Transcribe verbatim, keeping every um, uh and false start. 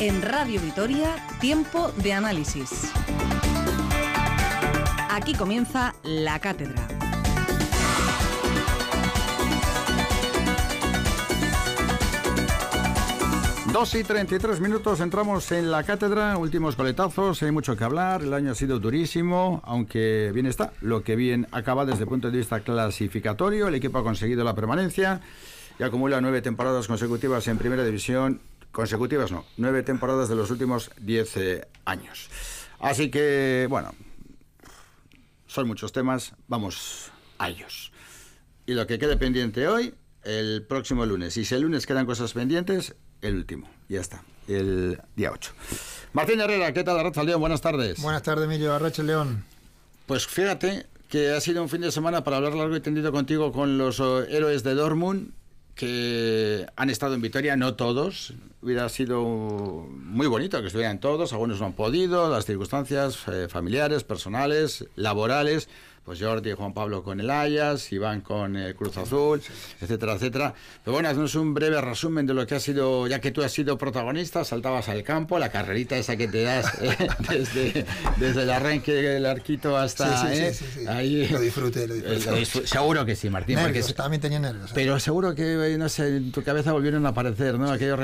En Radio Vitoria, tiempo de análisis. Aquí comienza La Cátedra. Dos y treinta y tres minutos, entramos en La Cátedra, últimos coletazos, hay mucho que hablar, el año ha sido durísimo, aunque bien está, lo que bien acaba desde el punto de vista clasificatorio, el equipo ha conseguido la permanencia y acumula nueve temporadas consecutivas en Primera División, consecutivas no, nueve temporadas de los últimos diez eh, años. Así que, bueno, son muchos temas, vamos a ellos. Y lo que quede pendiente hoy, el próximo lunes, y si el lunes quedan cosas pendientes, el último, ya está, el día ocho. Martín Herrera, ¿qué tal, Arratsaldeon? Buenas tardes. Buenas tardes, Emilio, Arratsaldeon. Pues fíjate que ha sido un fin de semana para hablar largo y tendido contigo con los uh, héroes de Dortmund, que han estado en Vitoria, no todos. Hubiera sido muy bonito que estuvieran todos, algunos no han podido, las circunstancias eh, familiares, personales, laborales. Pues Jordi y Juan Pablo con el Ajax, Iván con el Cruz Azul, etcétera, etcétera. Pero bueno, haznos un breve resumen de lo que ha sido, ya que tú has sido protagonista, saltabas al campo, la carrerita esa que te das eh, desde, desde el arranque del arquito hasta... Sí, sí, eh, sí, sí, sí. Ahí, lo disfruté, lo disfruté. Lo disfr- seguro que sí, Martín. Nervios, porque, también tenía nervios. ¿eh? Pero seguro que, no sé, en tu cabeza volvieron a aparecer, ¿no? Aquellos